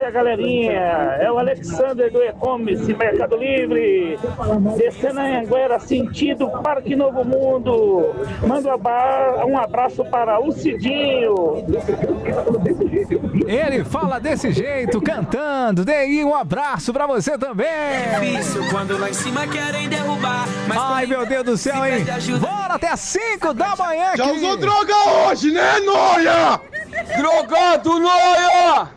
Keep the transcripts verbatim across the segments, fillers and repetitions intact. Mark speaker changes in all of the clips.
Speaker 1: dia, galerinha. É o Alexander do E-Commerce Mercado Livre. Descendo a Anguera, sentido Parque Novo Mundo. Manda um abraço para o Cidinho.
Speaker 2: Ele fala desse jeito, cantando. Dei um abraço pra você também.
Speaker 3: Difícil quando lá em cima querem derrubar. Mas
Speaker 2: ai, meu Deus do céu, hein? Bora até as cinco da manhã.
Speaker 4: Já usou droga hoje, né, Noia? Drogado, Noia!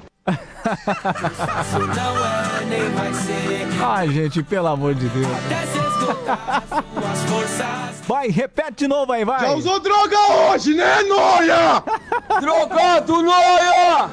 Speaker 2: Ai, gente, pelo amor de Deus. Vai, repete de novo aí, vai.
Speaker 4: Já usou droga hoje, né, Noia? Drogado, Noia!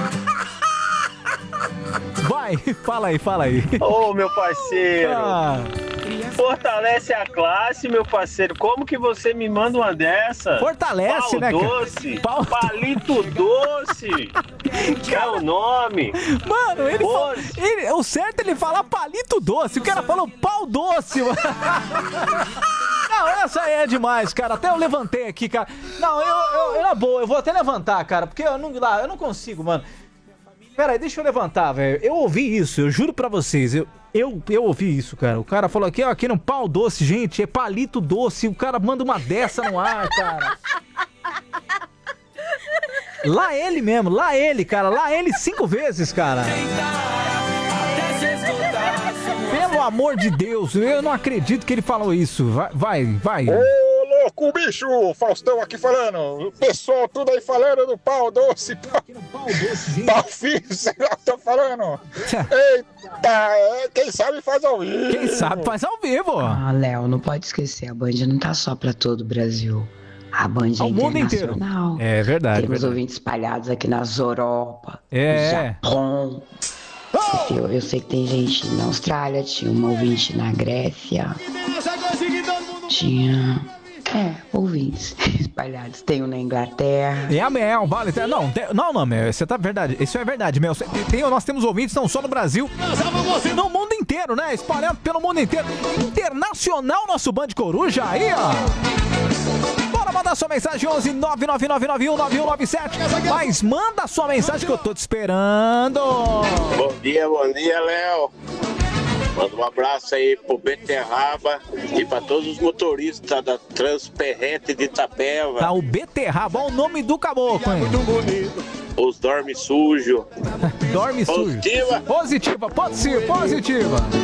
Speaker 2: Vai, fala aí, fala aí.
Speaker 5: Ô, meu parceiro.
Speaker 2: Ah.
Speaker 5: Fortalece a classe, meu parceiro. Como que você me manda uma dessa?
Speaker 2: Fortalece,
Speaker 5: Pau
Speaker 2: né,
Speaker 5: doce,
Speaker 2: Pau...
Speaker 5: Palito doce. Que é o nome.
Speaker 2: Mano, ele, fala, ele o certo é ele falar palito doce. O cara falou pau doce. Mano. Não, essa aí é demais, cara. Até eu levantei aqui, cara. Não, eu, eu, eu na boa, eu vou até levantar, cara, porque eu não, eu não consigo, mano. Pera aí, deixa eu levantar, velho. Eu ouvi isso, eu juro pra vocês. Eu, eu, eu ouvi isso, cara. O cara falou aqui, ó, aqui no pau doce, gente, é palito doce. O cara manda uma dessa no ar, cara. Lá ele mesmo, lá ele, cara. Lá ele cinco vezes, cara. Pelo amor de Deus, eu não acredito que ele falou isso. Vai, vai, vai.
Speaker 6: Ô, louco, bicho! Faustão aqui falando. O pessoal tudo aí falando do pau doce. Pau, pau doce, gente. Pau fino, sei lá o que tô falando. Eita, quem sabe faz ao vivo.
Speaker 2: Quem sabe faz ao vivo.
Speaker 7: Ah, Léo, não pode esquecer, a Band não tá só pra todo o Brasil. A Band é
Speaker 2: ao mundo inteiro. É verdade.
Speaker 7: Temos ouvintes espalhados aqui nas Europa,
Speaker 2: é.
Speaker 7: no Japão. Oh! Eu, eu sei que tem gente na Austrália, tinha uma ouvinte na Grécia. Tinha... É, ouvintes espalhados. Tem um na Inglaterra.
Speaker 2: E a Mel, vale. Não, não, não, Mel. Você tá verdade. Isso é verdade, Mel. Tem, nós temos ouvintes não só no Brasil, no mundo inteiro, né? Espalhado pelo mundo inteiro. Internacional, nosso Band Coruja. Aí, ó. Bora mandar sua mensagem onze nove nove nove nove um nove um nove sete. Mas manda sua mensagem que eu tô te esperando.
Speaker 8: Bom dia, bom dia, Léo. Manda um abraço aí pro Beterraba e pra todos os motoristas da Transperrente de Itapeva.
Speaker 2: Tá, o Beterraba, olha o nome do caboclo, hein?
Speaker 8: Muito bonito. Os dorme sujo.
Speaker 2: Dorme sujo.
Speaker 8: Positiva?
Speaker 2: Positiva, pode ser, positiva.